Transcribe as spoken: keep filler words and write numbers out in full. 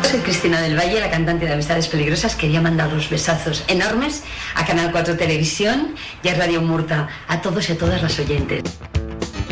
Soy Cristina del Valle, la cantante de Amistades Peligrosas. Quería mandar unos besazos enormes a Canal cuatro Televisión y a Radio Murta, a todos y a todas las oyentes.